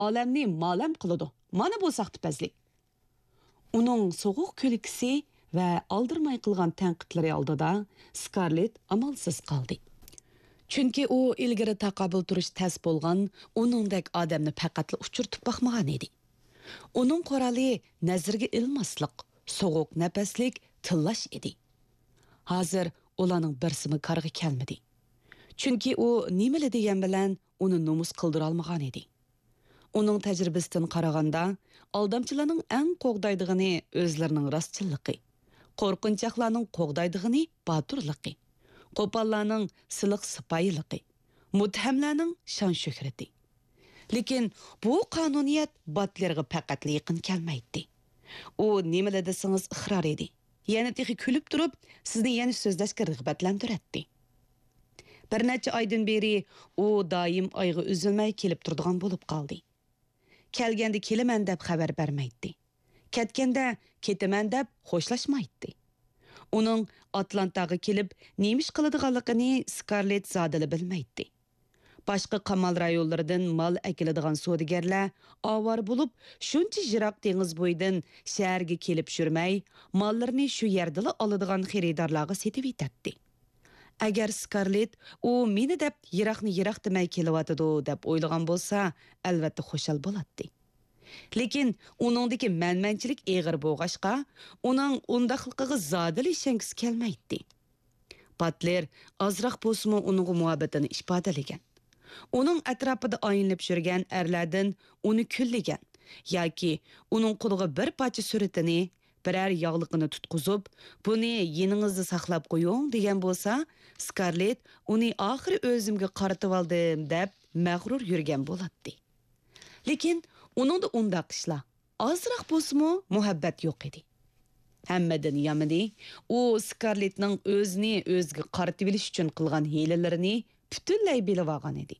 olamni ma'lum qiladi. Mana bu saxtipazlik. Uning so'g'uq kulikisi va aldirmay qilgan tanqidlari oldida Scarlett amalsiz qoldi. Chunki u ilgari taqobil turish tas bo'lgan, uningdek odamni faqat uchirtib boqmagan edi. Uning qorali nazarga ilmaslik, so'g'uq nafaslik, tillash edi. Hozir ularning birsimi qarg'i kelmadi. Chunki u nimali degan bilan uni nomus qildira olmagan edi. Uning tajribasidan qaraganda, aldamchilarning eng qo'g'daydig'ini o'zlarining rostchilligi, qo'rqinchoqlarning qo'g'daydig'ini boturligi, qo'pollarning siliq sipoyiligi, muthamlarning shon shuhrati. Lekin bu qonuniyat Butlerga faqat yaqin kelmaydi. U nimali desangiz iqror edi. Yana texi kulib turib, sizni yana so'zlashga rag'batlantiradi. Bir necha oydan beri u doim oyga uzilmay kelib turadigan bo'lib qoldi. Kelganda kelaman deb xabar bermaydi. Ketganda ketaman deb xo'shlashmaydi. Uning Atlantaga kelib, nemish qiladiganligini Scarlett zodili bilmaydi. Boshqa qamal rayonlaridan mal akiladigan savdogarlar avar bo'lib, shuncha jiroq dengiz bo'yidan shaharga kelib shurmay, mallarni shu yerda oladigan xaridorlarga setib etadi. Agar Scarlett u meni deb yiroq demay kelyotidi deb o'ylagan bo'lsa, albatta xushal bo'ladi. Lekin uningdagi manmanchilik eg'ir bo'lg'ashqa, uning undaqligiga zodil ishongisi kelmaydi. Butler azroq bo'lsa-mu uning muhabbatini ifodalagan. Uning atrofida aylanib yurgan erlardan uni kullagan yoki uning qo'liga bir parcha suratini, biror yog'liqini tutqizib, buni yeningizda saqlab qo'ying degan bo'lsa, Scarlett uni oxiri o'zimga qaratib oldim deb mag'rur yurgan bo'ladi. Lekin uningda undaq ishlar ozroq bo'lsa-mu muhabbat yo'q edi. Hammadan yomoni, u Scarlettning o'zini o'ziga qaratib olish uchun qilgan hiylalarini butunlay bilib olgan edi.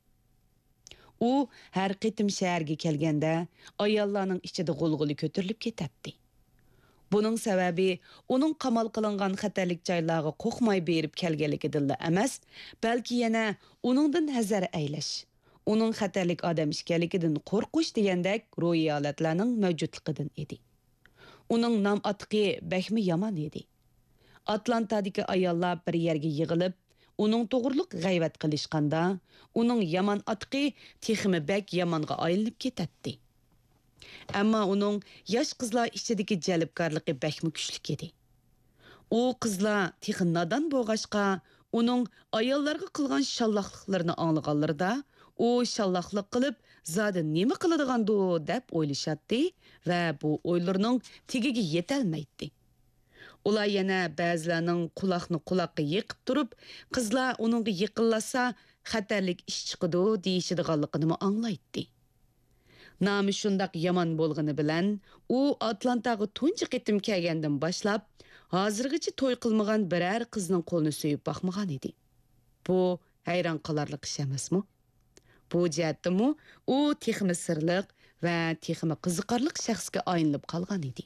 U har qitim shaharga kelganda ayollarning ichida g'ulg'uli ko'tarilib ketadi. Buning sababi uning qamal qilingan xatarlik joylarga qo'rqmay berib kelganligidan emas, balki yana uningdan hazar aylash, uning xatarlik odam ekanligidan qo'rqish degandek ro'yi holatlarning mavjudligidan edi. Uning nom atiqi bakmi yomon edi. Atlantadagi ayollar bir yerga yig'ilib, uning to'g'riliq g'ayvat qilishganda, uning yomon atiqi texmi bak yomonga aylanib ketadi. Ammo uning yosh qizlar ichidagi jalbkorligi bakmi kuchli edi. U qizlar texi nodon bo'lg'ashqa, uning ayollarga qilgan shallaqliklarini anglaganlarda, u shallaqlik qilib, zodi nima qiladigandu deb o'ylashadi va bu o'ylarning tegiga yetolmaydi. Ular yana ba'zilarning quloqni quloqqa yiqib turib, qizlar uningga yiqinlasa, xatarlik ish chiqadi deyishadiganligini anglaydi. Nomi shundaq yomon bo'lgani bilan, u Atlantaga tunji qitim kelgandan boshlab, hozirgacha to'y qilmagan biror qizning qo'lini so'yib boqmagan edi. Bu hayron qolarlik ish emasmi? Bu jihatdami u texmi sirliq va texmi qiziqarli shaxsga aylanib qolgan edi.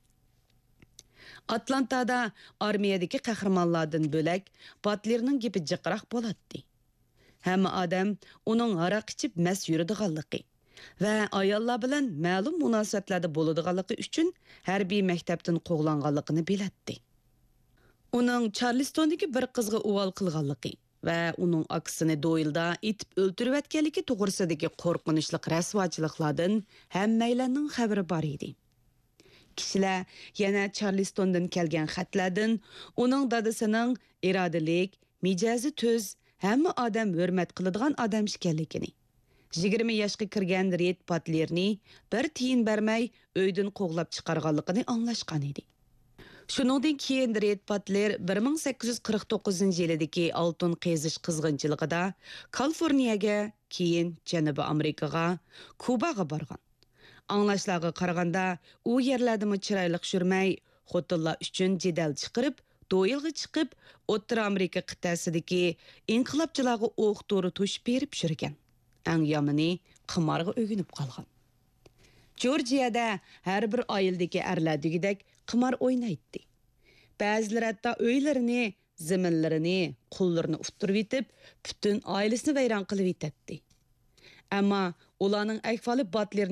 Atlantada armiyadagi qahramonlardan bo'lak, Butlerning gapi jiqroq bo'ladi. Hamma odam uning aroq ichib mas yuradiganligi va ayollar bilan ma'lum munosabatlarda bo'ladiganligi uchun harbiy maktabdan qo'g'langanligini biladi. Uning Charlestondagi bir qizga o'g'il qilganligi va uning aksini Doyle'da itib o'ltirayotganligi to'g'risidagi qo'rqinchli rasvochiliklardan hammalarning xabari bor edi. Kishilar yana Charlestondan kelgan xatlardan uning dadasining irodalik, mijozi tuz, hamma odam hurmat qiladigan odam ekanligini, 20 yoshga kirgan Red Butlerni bir tiyin bermay uydan qo'g'lab chiqarganligini anglashgan edi. Shuningdek keyin Red Butler 1849-yildagi oltin qazish qizg'inchiligida Kaliforniyaga, keyin Janubiy Amerikaga, Kubaga borgan. Anglashlarga qaraganda u yerlarda chiroyli shurmay, xotinlar uchun jidal chiqarib, Doyle'ga chiqib, O'rta Amerika qit'asidagi inqilobchilarga o'q-to'ri to'shib berib yurgan. Eng yomoni qimorga o'ginib qolgan. Georgiyada har bir oildagi erlar degidek qimor o'ynaydi. Ba'zilar hatto uylarini, zaminlarini, qullarini uftirib etib, butun oilasini vayron qilib etadi. Ammo ularning ahvoli Butler